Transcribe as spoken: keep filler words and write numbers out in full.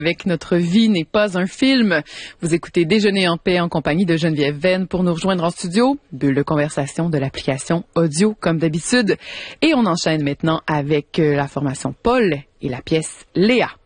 Avec Notre vie n'est pas un film. Vous écoutez Déjeuner en paix en compagnie de Geneviève Venn. Pour nous rejoindre en studio, bulle de conversation de l'application audio comme d'habitude. Et on enchaîne maintenant avec la formation Paul et la pièce Léa.